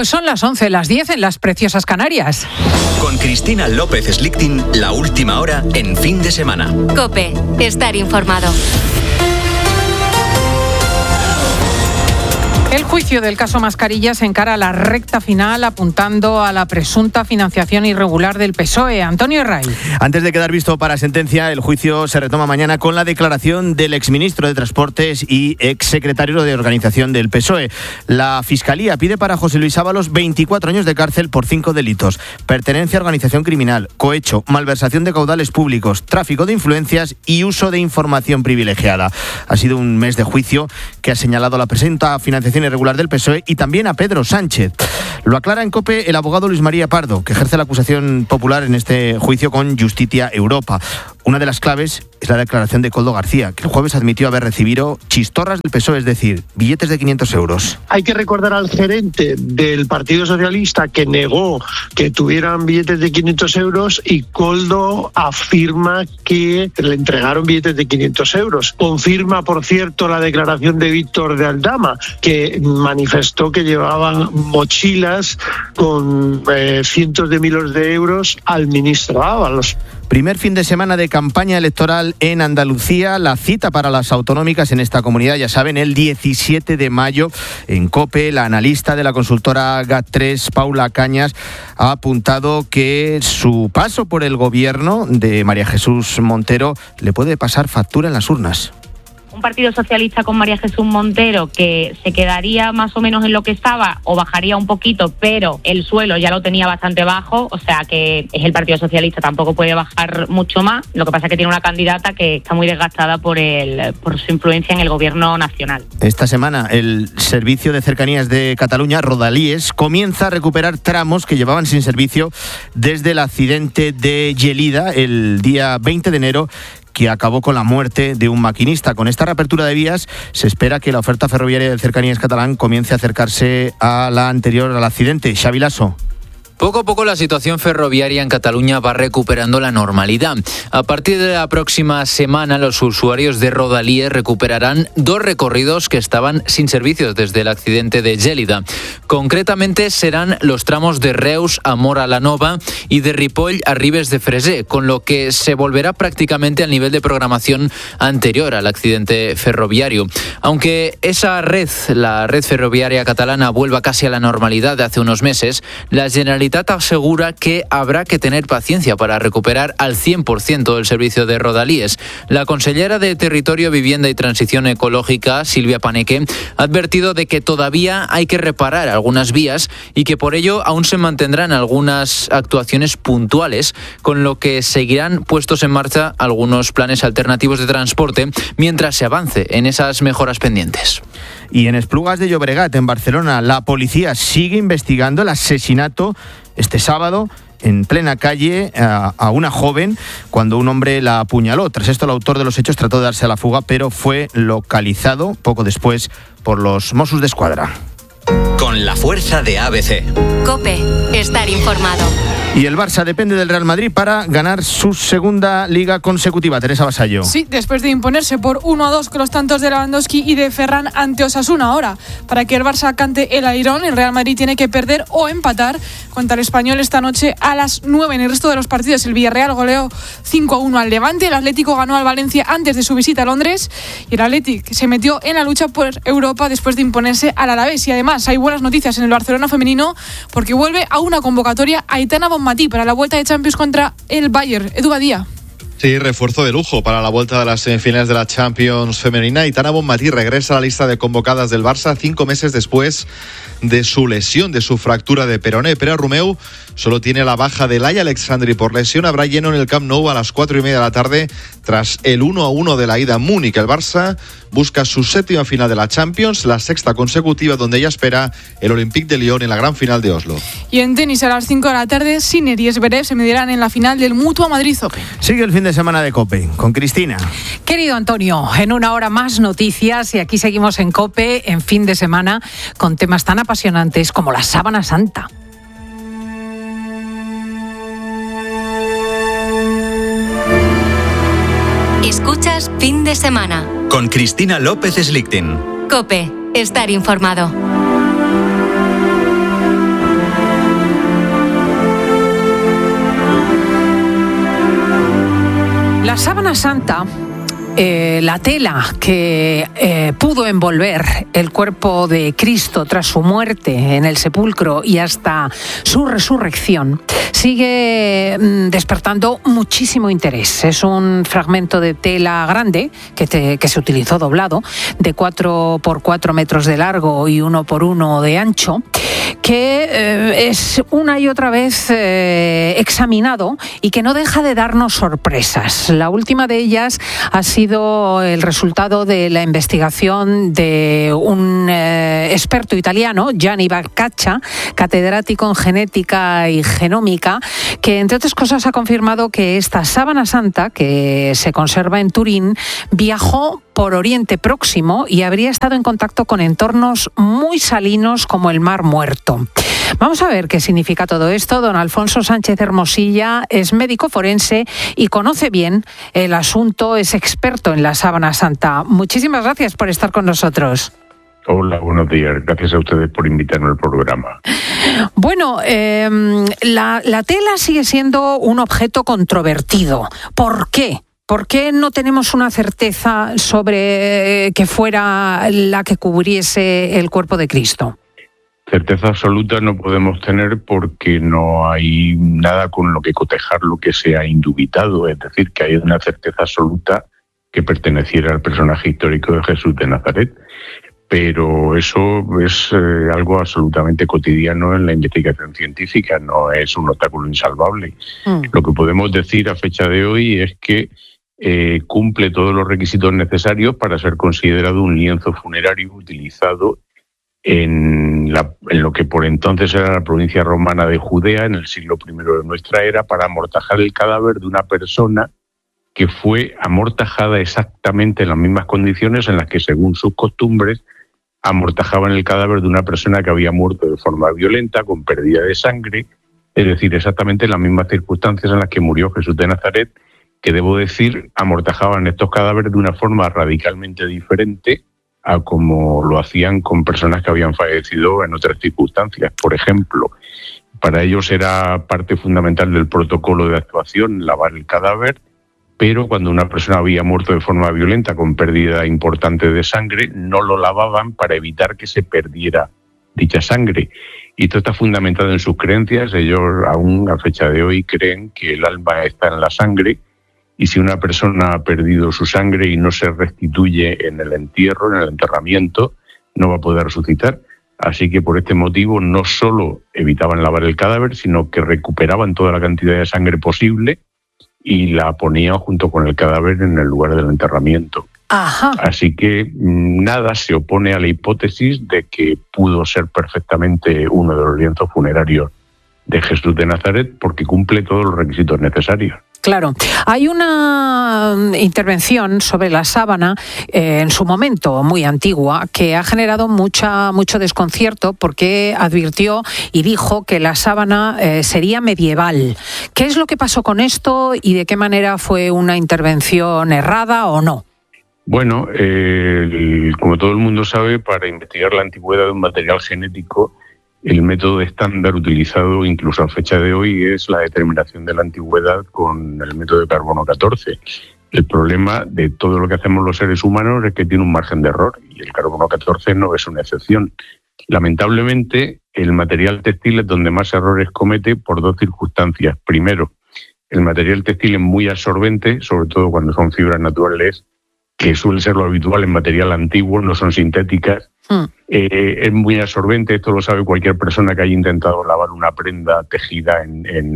Pues son las 11, las 10 en las preciosas Canarias. Con Cristina López Slichting, la última hora en Fin de Semana. COPE, estar informado. El juicio del caso Mascarillas encara la recta final apuntando a la presunta financiación irregular del PSOE. Antonio Herray. Antes de quedar visto para sentencia, el juicio se retoma mañana con la declaración del exministro de Transportes y exsecretario de Organización del PSOE. La Fiscalía pide para José Luis Ábalos 24 años de cárcel por 5 delitos: pertenencia a organización criminal, cohecho, malversación de caudales públicos, tráfico de influencias y uso de información privilegiada. Ha sido un mes de juicio que ha señalado la presunta financiación irregular del PSOE y también a Pedro Sánchez. Lo aclara en COPE el abogado Luis María Pardo, que ejerce la acusación popular en este juicio con Justitia Europa. Una de las claves es la declaración de Koldo García, que el jueves admitió haber recibido chistorras del PSOE, es decir, billetes de 500 euros. Hay que recordar al gerente del Partido Socialista que negó que tuvieran billetes de 500 euros y Koldo afirma que le entregaron billetes de 500 euros. Confirma, por cierto, la declaración de Víctor de Aldama, que manifestó que llevaban mochilas con cientos de miles de euros al ministro Ábalos. Primer fin de semana de campaña electoral en Andalucía. La cita para las autonómicas en esta comunidad, ya saben, el 17 de mayo. En COPE, la analista de la consultora GAT3, Paula Cañas, ha apuntado que su paso por el gobierno de María Jesús Montero le puede pasar factura en las urnas. Un Partido Socialista con María Jesús Montero que se quedaría más o menos en lo que estaba o bajaría un poquito, pero el suelo ya lo tenía bastante bajo, o sea que es el Partido Socialista, tampoco puede bajar mucho más. Lo que pasa es que tiene una candidata que está muy desgastada por su influencia en el gobierno nacional. Esta semana el Servicio de Cercanías de Cataluña, Rodalies, comienza a recuperar tramos que llevaban sin servicio desde el accidente de Gelida el día 20 de enero, que acabó con la muerte de un maquinista. Con esta reapertura de vías se espera que la oferta ferroviaria del Cercanías catalán comience a acercarse a la anterior al accidente. Xavi Lasso. Poco a poco la situación ferroviaria en Cataluña va recuperando la normalidad. A partir de la próxima semana, los usuarios de Rodalies recuperarán 2 recorridos que estaban sin servicios desde el accidente de Gélida. Concretamente serán los tramos de Reus a Móra la Nova y de Ripoll a Ribes de Freser, con lo que se volverá prácticamente al nivel de programación anterior al accidente ferroviario. Aunque esa red, la red ferroviaria catalana, vuelva casi a la normalidad de hace unos meses, la Generalitat asegura que habrá que tener paciencia para recuperar al 100% el servicio de Rodalies. La consellera de Territorio, Vivienda y Transición Ecológica, Silvia Paneque, ha advertido de que todavía hay que reparar algunas vías y que por ello aún se mantendrán algunas actuaciones puntuales, con lo que seguirán puestos en marcha algunos planes alternativos de transporte mientras se avance en esas mejoras pendientes. Y en Esplugas de Llobregat, en Barcelona, la policía sigue investigando el asesinato este sábado en plena calle a una joven cuando un hombre la apuñaló. Tras esto, el autor de los hechos trató de darse a la fuga, pero fue localizado poco después por los Mossos d'Esquadra. Con la fuerza de ABC. COPE, estar informado. Y el Barça depende del Real Madrid para ganar su segunda liga consecutiva. Teresa Vasallo. Sí, después de imponerse por 1-2 con los tantos de Lewandowski y de Ferran ante Osasuna. Ahora, para que el Barça cante el airón, el Real Madrid tiene que perder o empatar contra el Español esta noche a las 9. En el resto de los partidos, el Villarreal goleó 5-1 al Levante, el Atlético ganó al Valencia antes de su visita a Londres y el Atlético se metió en la lucha por Europa después de imponerse al Alavés. Y además hay buenas noticias en el Barcelona femenino porque vuelve a una convocatoria Aitana Bonmatí para la vuelta de Champions contra el Bayern. Edu Badía. Sí, refuerzo de lujo para la vuelta de las semifinales de la Champions femenina. Aitana Bonmatí regresa a la lista de convocadas del Barça 5 meses después de su lesión, de su fractura de peroné. Pere Romeu solo tiene la baja de Laia Alexandri por lesión. Habrá lleno en el Camp Nou a las 4:30 de la tarde tras el 1-1 de la ida en Múnich. El Barça busca su 7ª final de la Champions, la 6ª consecutiva, donde ella espera el Olympique de Lyon en la gran final de Oslo. Y en tenis a las 5 de la tarde, Sinner y Zverev se medirán en la final del Mutua Madrid Open. Sigue el fin de semana de COPE con Cristina. Querido Antonio, en una hora más noticias y aquí seguimos en COPE en fin de semana con temas tan apasionantes como la Sábana Santa. Escuchas Fin de Semana. Con Cristina López Slichting. COPE, estar informado. La sábana santa, la tela que pudo envolver el cuerpo de Cristo tras su muerte en el sepulcro y hasta su resurrección, sigue despertando muchísimo interés. Es un fragmento de tela grande que se utilizó doblado, de 4 por 4 metros de largo y 1 por 1 de ancho, que es una y otra vez examinado y que no deja de darnos sorpresas. La última de ellas ha sido el resultado de la investigación de un experto italiano, Gianni Baccaccia, catedrático en genética y genómica, que entre otras cosas ha confirmado que esta sábana santa, que se conserva en Turín, viajó por Oriente Próximo y habría estado en contacto con entornos muy salinos como el Mar Muerto. Vamos a ver qué significa todo esto. Don Alfonso Sánchez Hermosilla es médico forense y conoce bien el asunto, es experto en la sábana santa. Muchísimas gracias por estar con nosotros. Hola, buenos días. Gracias a ustedes por invitarme al programa. Bueno, la tela sigue siendo un objeto controvertido. ¿Por qué? ¿Por qué no tenemos una certeza sobre que fuera la que cubriese el cuerpo de Cristo? Certeza absoluta no podemos tener porque no hay nada con lo que cotejar lo que se ha indubitado. Es decir, que hay una certeza absoluta que perteneciera al personaje histórico de Jesús de Nazaret. Pero eso es algo absolutamente cotidiano en la investigación científica, no es un obstáculo insalvable. Lo que podemos decir a fecha de hoy es que cumple todos los requisitos necesarios para ser considerado un lienzo funerario utilizado en lo que por entonces era la provincia romana de Judea, en el siglo I de nuestra era, para amortajar el cadáver de una persona que fue amortajada exactamente en las mismas condiciones en las que, según sus costumbres, amortajaban el cadáver de una persona que había muerto de forma violenta, con pérdida de sangre, es decir, exactamente en las mismas circunstancias en las que murió Jesús de Nazaret, que debo decir, amortajaban estos cadáveres de una forma radicalmente diferente a como lo hacían con personas que habían fallecido en otras circunstancias. Por ejemplo, para ellos era parte fundamental del protocolo de actuación lavar el cadáver, pero cuando una persona había muerto de forma violenta con pérdida importante de sangre, no lo lavaban para evitar que se perdiera dicha sangre. Y esto está fundamentado en sus creencias. Ellos aún a fecha de hoy creen que el alma está en la sangre y si una persona ha perdido su sangre y no se restituye en el entierro, en el enterramiento, no va a poder resucitar. Así que por este motivo no solo evitaban lavar el cadáver, sino que recuperaban toda la cantidad de sangre posible y la ponían junto con el cadáver en el lugar del enterramiento. Ajá. Así que nada se opone a la hipótesis de que pudo ser perfectamente uno de los lienzos funerarios de Jesús de Nazaret porque cumple todos los requisitos necesarios. Claro, hay una intervención sobre la sábana en su momento muy antigua que ha generado mucho desconcierto porque advirtió y dijo que la sábana sería medieval. ¿Qué es lo que pasó con esto y de qué manera fue una intervención errada o no? Bueno, como todo el mundo sabe, para investigar la antigüedad de un material genético, el método estándar utilizado incluso a fecha de hoy es la determinación de la antigüedad con el método de carbono 14. El problema de todo lo que hacemos los seres humanos es que tiene un margen de error y el carbono 14 no es una excepción. Lamentablemente, el material textil es donde más errores comete por dos circunstancias. Primero, el material textil es muy absorbente, sobre todo cuando son fibras naturales, que suele ser lo habitual en material antiguo, no son sintéticas. Es muy absorbente, esto lo sabe cualquier persona que haya intentado lavar una prenda tejida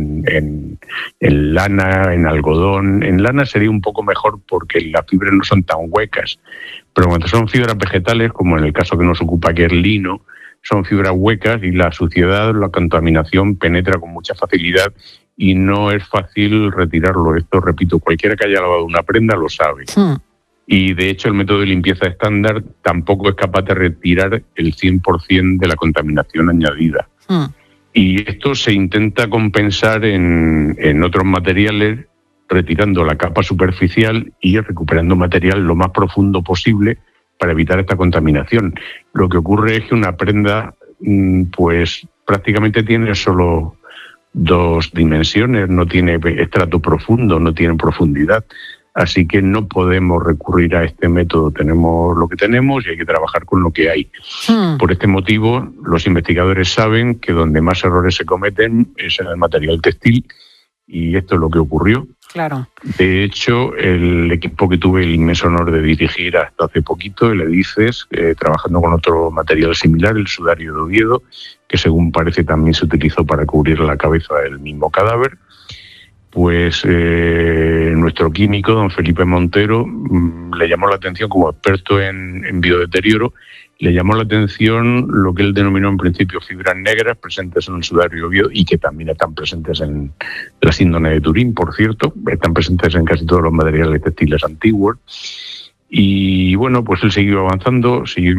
en lana, en algodón. En lana sería un poco mejor porque las fibras no son tan huecas, pero cuando son fibras vegetales, como en el caso que nos ocupa que es lino, son fibras huecas y la suciedad, la contaminación penetra con mucha facilidad y no es fácil retirarlo. Esto, repito, cualquiera que haya lavado una prenda lo sabe. Y de hecho el método de limpieza estándar tampoco es capaz de retirar el 100% de la contaminación añadida. Y esto se intenta compensar en otros materiales, retirando la capa superficial y recuperando material lo más profundo posible para evitar esta contaminación. Lo que ocurre es que una prenda pues prácticamente tiene solo dos dimensiones, no tiene estrato profundo, no tiene profundidad. Así que no podemos recurrir a este método. Tenemos lo que tenemos y hay que trabajar con lo que hay. Por este motivo, los investigadores saben que donde más errores se cometen es en el material textil, y esto es lo que ocurrió. Claro. De hecho, el equipo que tuve el inmenso honor de dirigir hasta hace poquito, el EDICES, trabajando con otro material similar, el sudario de Oviedo, que según parece también se utilizó para cubrir la cabeza del mismo cadáver, pues nuestro químico, don Felipe Montero, le llamó la atención como experto en biodeterioro, le llamó la atención lo que él denominó en principio fibras negras presentes en el sudario de Oviedo y que también están presentes en la síndrome de Turín, por cierto, están presentes en casi todos los materiales textiles antiguos. Y bueno, pues él siguió avanzando, siguió